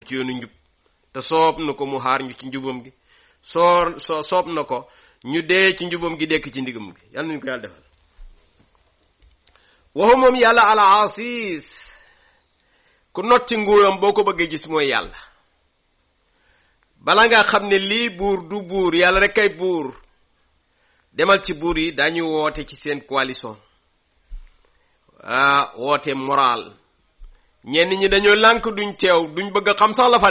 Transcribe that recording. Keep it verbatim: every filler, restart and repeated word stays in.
ci yoonu njub te soob na ko mu xaar ñu ci njubam gi soo soo soob na ko ñu dee ci njubam gi dekk ci ndigam gi yàlla nañu ko yàlla defal waxu moom yàlla al aziz ku notti nguuram boo ko bëggee gis mooy yàlla bala nga xam ne lii buur du buur yàlla rek kay buur demal ci buur yi dañu woote ci seen coalition ah woote moral ñenn ñi dañoo lànk duñ teew duñ bëgg a xam sax la fa